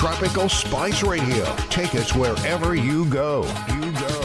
Tropical Spice Radio. Take us wherever you go.